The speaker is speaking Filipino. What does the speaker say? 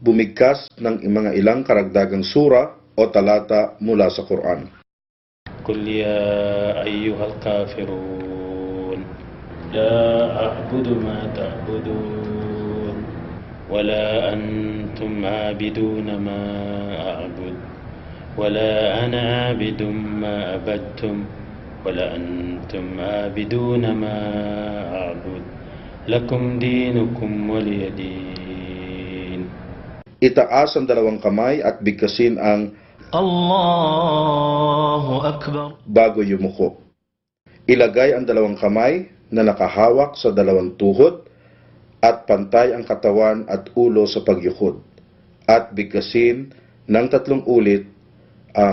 bumigkas ng mga ilang karagdagang sura o talata mula sa Quran. قل يا أيها الكافرون لا أعبد ما تعبدون ولا أنتم عابدون ما أعبد ولا أنا عابد ما عبدتم ولا أنتم عابدون ما أعبد لكم دينكم ولي دين. Itaas ang dalawang kamay at bigkasin ang Allahu Akbar bago yumuko. Ilagay ang dalawang kamay na nakahawak sa dalawang tuhod at pantay ang katawan at ulo sa pagyukod. At bigkasin ng 3 ulit